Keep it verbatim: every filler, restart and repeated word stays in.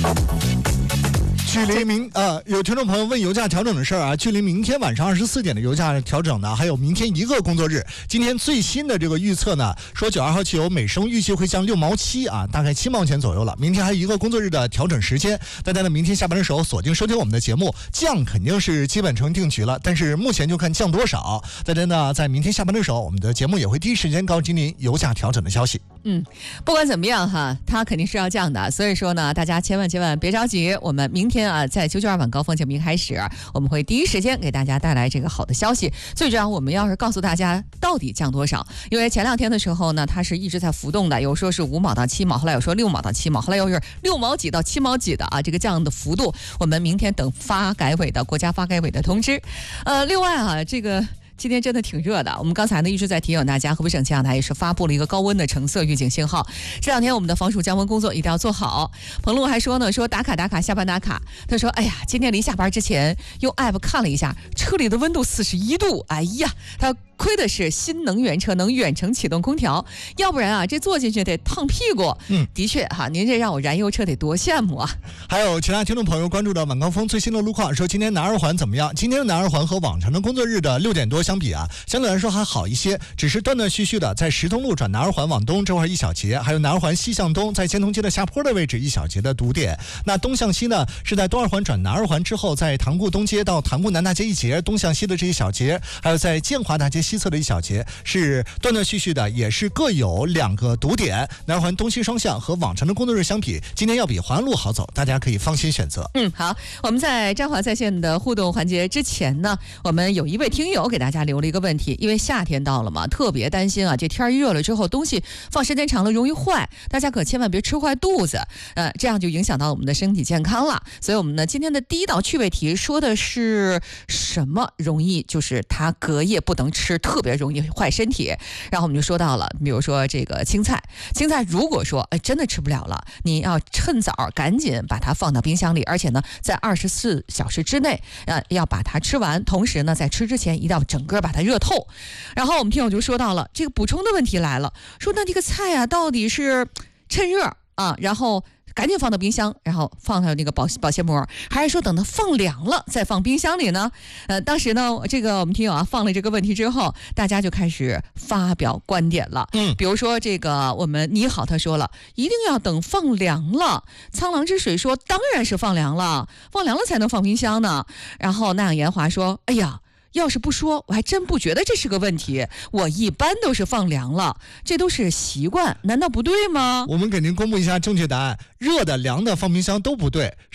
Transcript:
距离明呃，有听众朋友问油价调整的事儿啊，距离明天晚上二十四点的油价调整呢，还有明天一个工作日。今天最新的这个预测呢，说九二号汽油每升预计会降六毛七啊，大概七毛钱左右了。明天还有一个工作日的调整时间，大家呢明天下班的时候锁定收听我们的节目，降肯定是基本成定局了，但是目前就看降多少。大家呢在明天下班的时候，我们的节目也会第一时间告知您油价调整的消息。 嗯，不管怎么样哈，它肯定是要降的，所以说呢，大家千万千万别着急。我们明天啊，在九九二晚高峰节目一开始，我们会第一时间给大家带来这个好的消息。最主要，我们要是告诉大家到底降多少，因为前两天的时候呢，它是一直在浮动的，有说是五毛到七毛，后来有说六毛到七毛，后来又是六毛几到七毛几的啊，这个降的幅度，我们明天等发改委的国家发改委的通知。呃，另外啊，这个。今天真的挺热的，我们刚才呢一直在提醒大家，河北省气象台也是发布了一个高温的橙色预警信号。这两天我们的防暑降温工作一定要做好。彭璐还说呢，说打卡打卡下班打卡。他说，哎呀，今天临下班之前用 app 看了一下，车里的温度四十一度，哎呀，他亏的是新能源车能远程启动空调，要不然啊，这坐进去得烫屁股。嗯，的确哈，您这让我燃油车得多羡慕啊。 还有其他听众朋友关注到晚高峰最新的路况，说今天南二环怎么样？今天的南二环和往常的工作日的六点多相比啊，相对来说还好一些，只是断断续续的在石通路转南二环往东这块一小节，还有南二环西向东在建通街的下坡的位置一小节的堵点。那东向西呢，是在东二环转南二环之后，在塘沽东街到塘沽南大街一节东向西的这一小节，还有在建华大街西侧的一小节是断断续续的，也是各有两个堵点。南二环东西双向和往常的工作日相比，今天要比环路好走，大家可以放心选择。 嗯，好，我们在张华在线的互动环节之前呢，我们有一位听友给大家留了一个问题，因为夏天到了嘛，特别担心啊，这天一热了之后，东西放时间长了容易坏，大家可千万别吃坏肚子，呃，这样就影响到我们的身体健康了。所以我们呢，今天的第一道趣味题说的是什么容易，就是它隔夜不能吃，特别容易坏身体。然后我们就说到了，比如说这个青菜，青菜如果说哎真的吃不了了，你要趁早赶紧把它放到冰箱里，而且呢，在二十四小时之内，呃，要把它吃完。同时呢，在吃之前一定要整个把它热透。然后我们听友就说到了这个补充的问题来了，说那这个菜啊，到底是趁热啊，然后赶紧放到冰箱，然后放到那个保保鲜膜，还是说等它放凉了再放冰箱里呢？呃，当时呢，这个我们听友啊放了这个问题之后，大家就开始发表观点了。嗯，比如说这个我们你好，他说了，一定要等放凉了。苍狼之水说，当然是放凉了，放凉了才能放冰箱呢。然后那样严华说，哎呀。要是不说，我还真不觉得这是个问题。我一般都是放凉了，这都是习惯，难道不对吗？ 我们给您公布一下正确答案：热的、凉的放冰箱都不对。